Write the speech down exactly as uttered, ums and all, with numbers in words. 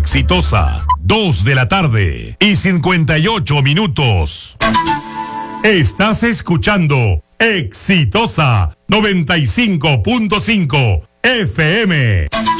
Exitosa, dos de la tarde y cincuenta y ocho minutos. Estás escuchando Exitosa noventa y cinco punto cinco F M.